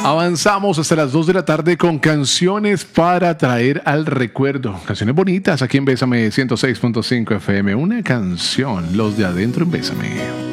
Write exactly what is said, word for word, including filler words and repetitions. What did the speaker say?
Avanzamos hasta las dos de la tarde con canciones para traer al recuerdo. Canciones bonitas aquí en Bésame ciento seis punto cinco F M. Una canción, los de adentro en Bésame.